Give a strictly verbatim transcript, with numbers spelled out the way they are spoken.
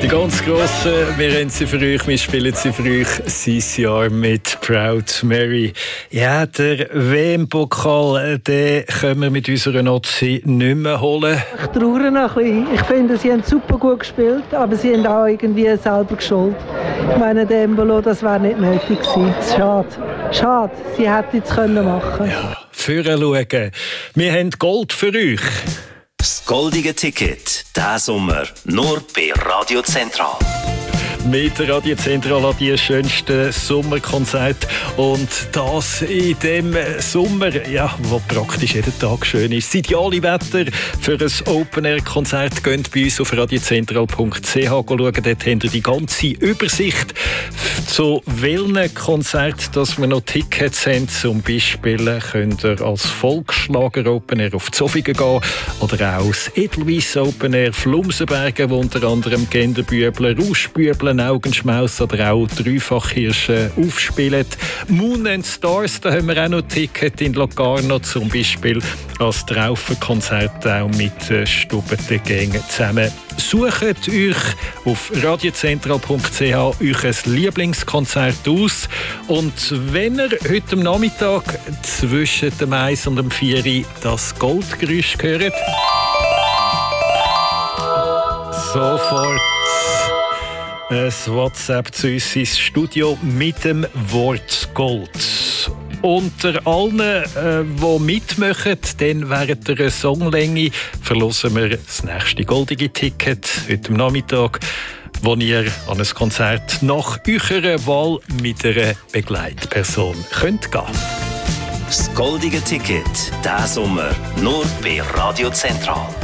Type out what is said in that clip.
Die ganz Grossen, wir haben sie für euch, wir spielen sie für euch dieses Jahr mit Proud Mary. Ja, der W M-Pokal, den können wir mit unserer Nazi nicht mehr holen. Ich traue noch ein bisschen. Ich finde, sie haben super gut gespielt, aber sie haben auch irgendwie selber geschuld. Ich meine, der Embolo, das wäre nicht nötig gewesen. Schade. Schade, sie hätten es machen können. Ja, führen schauen. Wir haben Gold für euch. Das goldige Ticket, diesen Sommer, nur bei Radio Zentral. Mit Radio Zentral an die schönsten Sommerkonzerte. Und das in dem Sommer, ja, wo praktisch jeden Tag schön ist. Das ideale Wetter für ein Open-Air-Konzert. Geht bei uns auf radiozentral punkt c h schauen. Dort habt ihr die ganze Übersicht, zu welchen Konzerten dass wir noch Tickets haben. Zum Beispiel könnt ihr als Volksschlager Open Air auf Zofingen gehen oder auch das Edelweiss Open Air Flumsenbergen, wo unter anderem Genderbübler, Rauschbübler, Augenschmaus oder auch Dreifachhirsche aufspielen. Moon and Stars, da haben wir auch noch Ticket in Locarno, zum Beispiel als Traufenkonzert auch mit Stubentengängen zusammen. Sucht euch auf radiozentral punkt c h euch ein Lieblingskonzert aus. Und wenn ihr heute am Nachmittag zwischen dem eins und dem vier das Goldgeräusch hört, sofort ein WhatsApp zu uns ins Studio mit dem Wort Gold. Unter allen, äh, die mitmachen, dann während der Songlänge verlosen wir das nächste goldige Ticket heute am Nachmittag, wo ihr an ein Konzert nach eurer Wahl mit einer Begleitperson könnt gehen. Das goldige Ticket, diesen Sommer, nur bei Radio Zentral.